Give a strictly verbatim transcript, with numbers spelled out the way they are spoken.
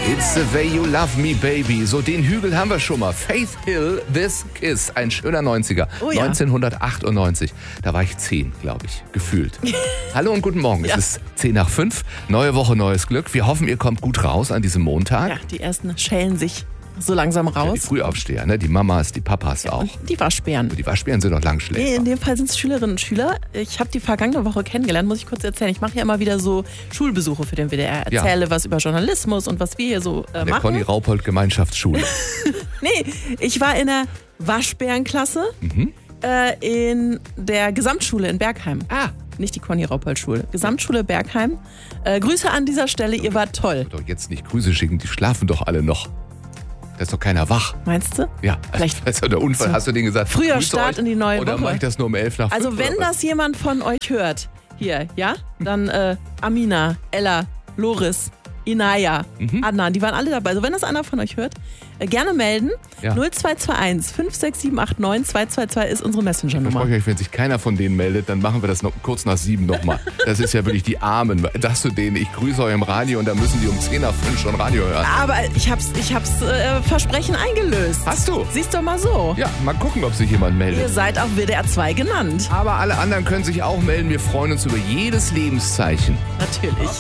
It's the way you love me, baby. So, den Hügel haben wir schon mal. Faith Hill, This Kiss. Ein schöner neunziger. Oh ja. neunzehnhundertachtundneunzig. Da war ich zehn, glaube ich. Gefühlt. Hallo und guten Morgen. Ja. Es ist zehn nach fünf. Neue Woche, neues Glück. Wir hoffen, ihr kommt gut raus an diesem Montag. Ja, die ersten schälen sich so langsam Ja, die raus. Frühaufsteher, ne? Die Mamas, die Papas auch. Die Waschbären. Die Waschbären sind noch lang Nee, schläfer. in dem Fall sind es Schülerinnen und Schüler. Ich habe die vergangene Woche kennengelernt, muss ich kurz erzählen. Ich mache ja immer wieder so Schulbesuche für den W D R. Ja. Erzähle was über Journalismus und was wir hier so äh, Der machen. Conny Raupold Gemeinschaftsschule. Nee, ich war in der Waschbärenklasse Mhm. äh, in der Gesamtschule in Bergheim. Ah. Nicht die Conny Raupold Schule. Gesamtschule Bergheim. Äh, Grüße an dieser Stelle, ihr wart toll. Doch jetzt nicht Grüße schicken, die schlafen doch alle noch. Da ist doch keiner wach. Meinst du? Ja, Vielleicht das ist doch der Unfall. so Hast du denen gesagt? früher grüße Start euch? in die neue Oder Woche. mache ich das nur um elf nach Also fünf wenn oder was? das jemand von euch hört, hier, ja, dann äh, Amina, Ella, Loris, Inaya, Mhm. Adnan, die waren alle dabei. Also wenn das einer von euch hört, äh, gerne melden. Ja. null zwei zwei eins fünf sechs sieben acht neun zwei zwei zwei ist unsere Messenger-Nummer. Verspreche euch, wenn sich keiner von denen meldet, dann machen wir das noch kurz nach sieben nochmal. Das ist ja wirklich die Armen. Sagst du denen, ich grüße euch im Radio und dann müssen die um zehn nach fünf schon Radio hören. Aber ich hab's, ich hab's äh, Versprechen eingelöst. Hast du? Siehst doch mal so. Ja, mal gucken, ob sich jemand Ihr meldet. seid auf W D R zwei genannt. Aber alle anderen können sich auch melden. Wir freuen uns über jedes Lebenszeichen. Natürlich.